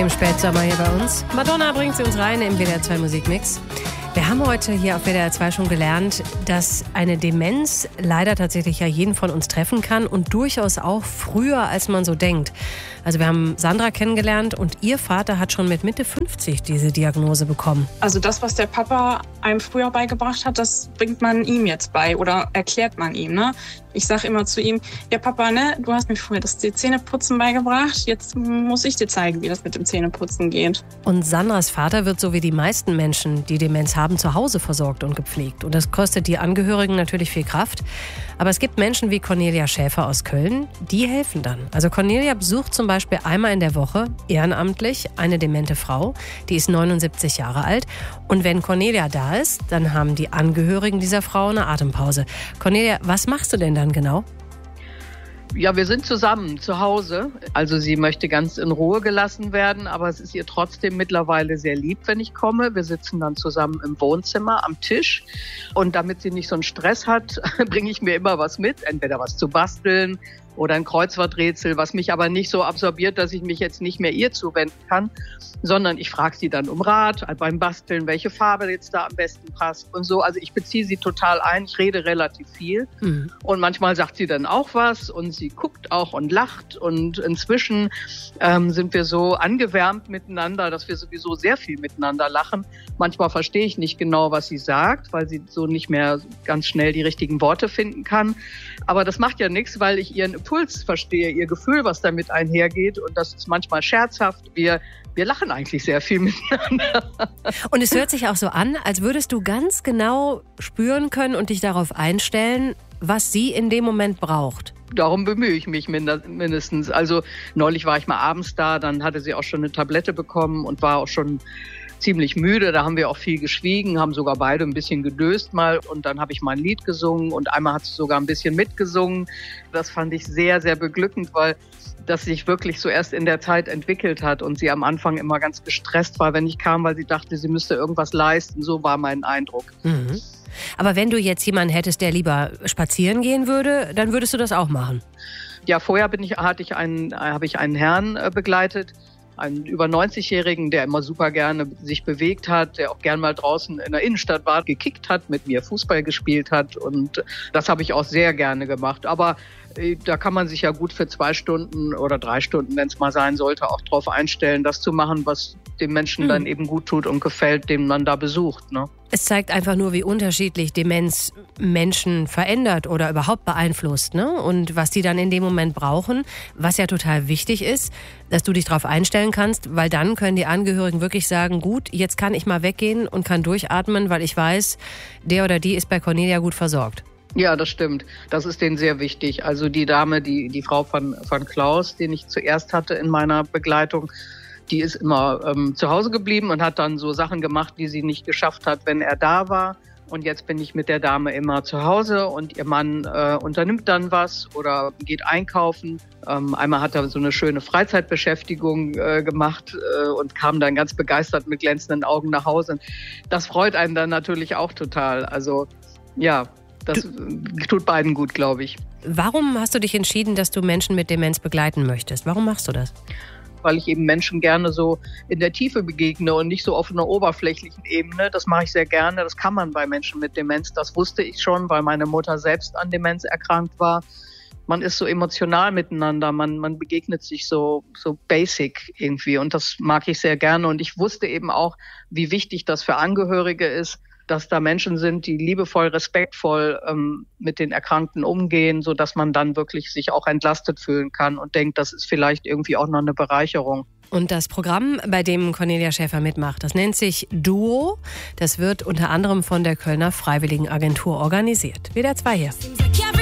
im Spätsommer hier bei uns. Madonna bringt sie uns rein im WDR 2 Musikmix. Wir haben heute hier auf WDR 2 schon gelernt, dass eine Demenz leider tatsächlich ja jeden von uns treffen kann und durchaus auch früher, als man so denkt. Also wir haben Sandra kennengelernt und ihr Vater hat schon mit Mitte 50 diese Diagnose bekommen. Also das, was der Papa einem früher beigebracht hat, das bringt man ihm jetzt bei oder erklärt man ihm. Ne? Ich sage immer zu ihm, ja Papa, ne, du hast mir früher das Zähneputzen beigebracht, jetzt muss ich dir zeigen, wie das mit dem Zähneputzen geht. Und Sandras Vater wird so wie die meisten Menschen, die Demenz haben, zu Hause versorgt und gepflegt. Und das kostet die Angehörigen natürlich viel Kraft. Aber es gibt Menschen wie Cornelia Schäfer aus Köln, die helfen dann. Also Cornelia besucht zum Beispiel einmal in der Woche ehrenamtlich eine demente Frau, die ist 79 Jahre alt. Und wenn Cornelia da ist, dann haben die Angehörigen dieser Frau eine Atempause. Cornelia, was machst du denn dann genau? Ja, wir sind zusammen zu Hause. Also sie möchte ganz in Ruhe gelassen werden, aber es ist ihr trotzdem mittlerweile sehr lieb, wenn ich komme. Wir sitzen dann zusammen im Wohnzimmer am Tisch und damit sie nicht so einen Stress hat, bringe ich mir immer was mit, entweder was zu basteln oder ein Kreuzworträtsel, was mich aber nicht so absorbiert, dass ich mich jetzt nicht mehr ihr zuwenden kann, sondern ich frage sie dann um Rat beim Basteln, welche Farbe jetzt da am besten passt und so. Also ich beziehe sie total ein, ich rede relativ viel und manchmal sagt sie dann auch was und sie guckt auch und lacht und inzwischen sind wir so angewärmt miteinander, dass wir sowieso sehr viel miteinander lachen. Manchmal verstehe ich nicht genau, was sie sagt, weil sie so nicht mehr ganz schnell die richtigen Worte finden kann. Aber das macht ja nichts, weil ich ihren Impuls verstehe, ihr Gefühl, was damit einhergeht. Und das ist manchmal scherzhaft. Wir lachen eigentlich sehr viel miteinander. Und es hört sich auch so an, als würdest du ganz genau spüren können und dich darauf einstellen, was sie in dem Moment braucht. Darum bemühe ich mich mindestens. Also neulich war ich mal abends da, dann hatte sie auch schon eine Tablette bekommen und war auch schon ziemlich müde. Da haben wir auch viel geschwiegen, haben sogar beide ein bisschen gedöst mal und dann habe ich mal ein Lied gesungen und einmal hat sie sogar ein bisschen mitgesungen. Das fand ich sehr, sehr beglückend, weil das sich wirklich so erst in der Zeit entwickelt hat und sie am Anfang immer ganz gestresst war, wenn ich kam, weil sie dachte, sie müsste irgendwas leisten. So war mein Eindruck. Mhm. Aber wenn du jetzt jemanden hättest, der lieber spazieren gehen würde, dann würdest du das auch machen? Ja, vorher habe ich einen Herrn begleitet, einen über 90-Jährigen, der immer super gerne sich bewegt hat, der auch gern mal draußen in der Innenstadt war, gekickt hat, mit mir Fußball gespielt hat und das habe ich auch sehr gerne gemacht. Aber da kann man sich ja gut für 2 Stunden oder 3 Stunden, wenn es mal sein sollte, auch drauf einstellen, das zu machen, was dem Menschen dann eben gut tut und gefällt, den man da besucht, ne? Es zeigt einfach nur, wie unterschiedlich Demenz Menschen verändert oder überhaupt beeinflusst, ne? Und was die dann in dem Moment brauchen, was ja total wichtig ist, dass du dich darauf einstellen kannst, weil dann können die Angehörigen wirklich sagen, gut, jetzt kann ich mal weggehen und kann durchatmen, weil ich weiß, der oder die ist bei Cornelia gut versorgt. Ja, das stimmt. Das ist denen sehr wichtig. Also die Dame, die Frau von Klaus, den ich zuerst hatte in meiner Begleitung, die ist immer zu Hause geblieben und hat dann so Sachen gemacht, die sie nicht geschafft hat, wenn er da war. Und jetzt bin ich mit der Dame immer zu Hause und ihr Mann unternimmt dann was oder geht einkaufen. Einmal hat er so eine schöne Freizeitbeschäftigung gemacht und kam dann ganz begeistert mit glänzenden Augen nach Hause. Das freut einen dann natürlich auch total. Also ja, das tut beiden gut, glaube ich. Warum hast du dich entschieden, dass du Menschen mit Demenz begleiten möchtest? Warum machst du das? Weil ich eben Menschen gerne so in der Tiefe begegne und nicht so auf einer oberflächlichen Ebene. Das mache ich sehr gerne. Das kann man bei Menschen mit Demenz. Das wusste ich schon, weil meine Mutter selbst an Demenz erkrankt war. Man ist so emotional miteinander. Man begegnet sich so basic irgendwie. Und das mag ich sehr gerne. Und ich wusste eben auch, wie wichtig das für Angehörige ist, dass da Menschen sind, die liebevoll, respektvoll mit den Erkrankten umgehen, sodass man dann wirklich sich auch entlastet fühlen kann und denkt, das ist vielleicht irgendwie auch noch eine Bereicherung. Und das Programm, bei dem Cornelia Schäfer mitmacht, das nennt sich Duo. Das wird unter anderem von der Kölner Freiwilligenagentur organisiert. WDR 2 hier.